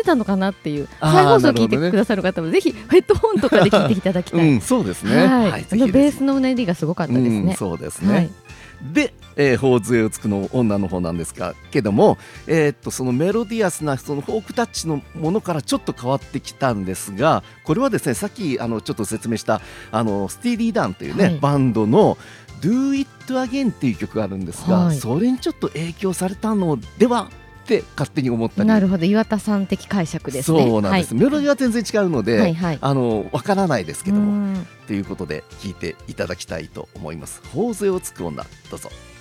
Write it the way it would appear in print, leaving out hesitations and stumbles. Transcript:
たのかなっていう、再放送聞いてくださる方もぜひヘッドホンとかで聞いていただきたい、 そうですね、 はい、ベースのうねりがすごかったですね、 そうですね、で、頬杖をつくの女の方なんですけども、そのメロディアスなそのフォークタッチのものからちょっと変わってきたんですが、これはですね、さっきちょっと説明したスティーリー・ダンというね、バンドの Do It Again っていう曲があるんですが、それにちょっと影響されたのではって勝手に思ったり。 なるほど、岩田さん的解釈ですね。 そうなんです、メロディーは全然違うので、わからないですけどもということで聞いていただきたいと思います。頬杖をつく女、どうぞ。